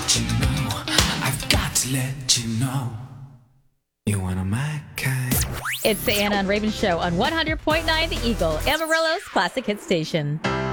let you know. I've got to let you know. You're one of my kind. It's the Anna and Raven Show on 100.9 The Eagle, Amarillo's classic hit station.